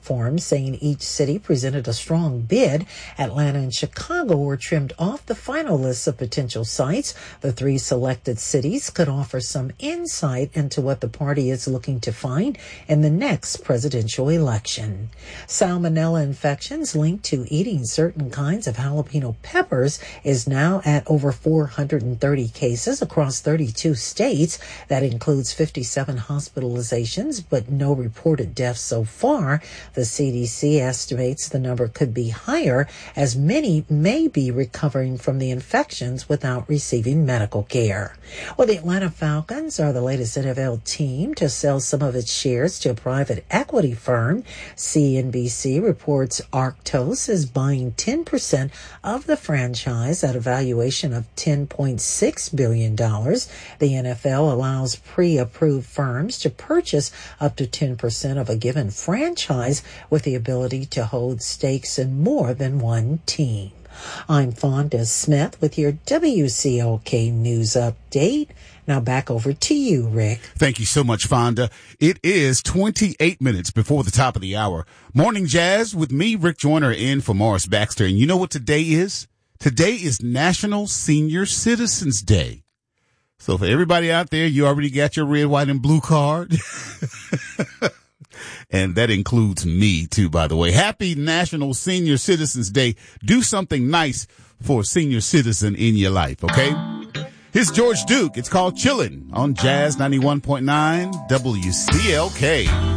platform, saying each city presented a strong bid. Atlanta and Chicago were trimmed off the final list of potential sites. The 3 selected cities could offer some insight into what the party is looking to find in the next presidential election. Salmonella infections linked to eating certain kinds of jalapeno peppers is now at over 430 cases across 32 states. That includes 57 hospitalizations, but no reported deaths so far. The CDC estimates the number could be higher, as many may be recovering from the infections without receiving medical care. Well, the Atlanta Falcons are the latest NFL team to sell some of its shares to a private equity firm. CNBC reports Arctos is buying 10% of the franchise at a valuation of $10.6 billion. The NFL allows pre-approved firms to purchase up to 10% of a given franchise with the ability to hold stakes in more than one team. I'm Fonda Smith with your WCLK News Update. Now back over to you, Rick. Thank you so much, Fonda. It is 28 minutes before the top of the hour. Morning Jazz with me, Rick Joyner, in for Morris Baxter. And you know what today is? Today is National Senior Citizens Day. So for everybody out there, you already got your red, white, and blue card. And that includes me, too, by the way. Happy National Senior Citizens Day. Do something nice for a senior citizen in your life, okay? Here's George Duke. It's called Chillin' on Jazz 91.9 WCLK.